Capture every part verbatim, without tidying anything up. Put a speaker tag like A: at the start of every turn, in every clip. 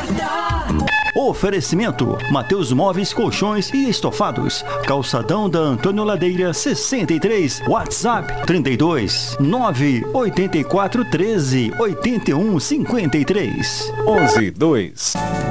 A: Oferecimento: Mateus Móveis, Colchões e Estofados. Calçadão da Antônio Ladeira, sessenta e três. WhatsApp: trinta e dois, nove oito quatro, treze, oitenta e um, cinquenta e três.
B: onze, dois.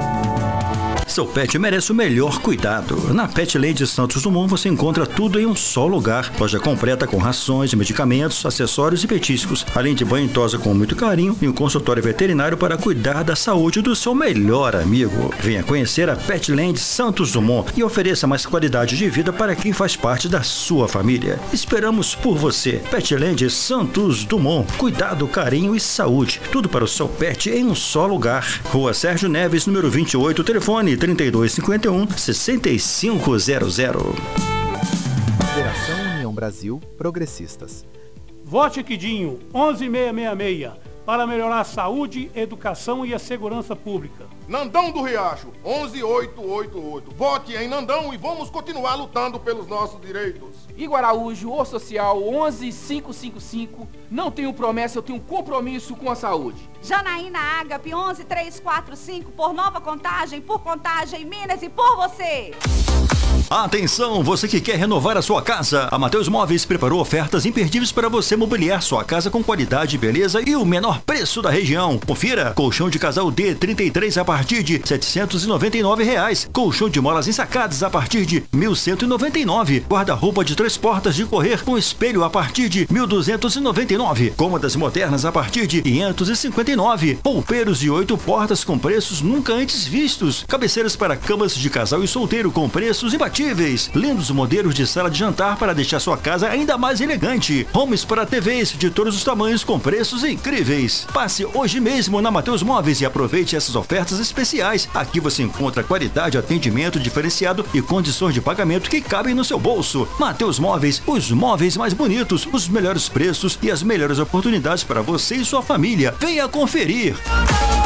A: Seu pet merece o melhor cuidado. Na Petland Santos Dumont você encontra tudo em um só lugar. Loja completa com rações, medicamentos, acessórios e petiscos, além de banho e tosa com muito carinho e um consultório veterinário para cuidar da saúde do seu melhor amigo. Venha conhecer a Petland Santos Dumont e ofereça mais qualidade de vida para quem faz parte da sua família. Esperamos por você. Petland Santos Dumont. Cuidado, carinho e saúde. Tudo para o seu pet em um só lugar. Rua Sérgio Neves, número vinte e oito, telefone trinta e dois, cinquenta e um, sessenta e cinco zero zero.
C: Federação União Brasil Progressistas.
D: Vote Quidinho onze seiscentos e sessenta e seis para melhorar a saúde, educação e a segurança pública.
E: Nandão do Riacho onze mil oitocentos e oitenta e oito. Vote em Nandão e vamos continuar lutando pelos nossos direitos.
F: Igor Araújo, O Social onze mil quinhentos e cinquenta e cinco. Não tenho promessa, eu tenho compromisso com a saúde.
G: Janaína Ágape onze mil trezentos e quarenta e cinco. Por Nova Contagem, por Contagem, Minas e por você.
A: Atenção, você que quer renovar a sua casa. A Mateus Móveis preparou ofertas imperdíveis para você mobiliar sua casa com qualidade e beleza e o menor preço da região. Confira: colchão de casal D trinta e três a partir de setecentos e noventa e nove reais. Colchão de molas ensacadas a partir de mil cento e noventa e nove. Guarda-roupa de três portas de correr com espelho a partir de mil duzentos e noventa e nove. Cômodas modernas a partir de quinhentos e cinquenta e nove. Poupeiros de oito portas com preços nunca antes vistos. Cabeceiras para camas de casal e solteiro com preços imbatíveis. Lindos modelos de sala de jantar para deixar sua casa ainda mais elegante. Homes para T Vs de todos os tamanhos com preços incríveis. Passe hoje mesmo na Mateus Móveis e aproveite essas ofertas especiais. Aqui você encontra qualidade, atendimento diferenciado e condições de pagamento que cabem no seu bolso. Mateus Móveis, os móveis mais bonitos, os melhores preços e as melhores oportunidades para você e sua família. Venha conferir.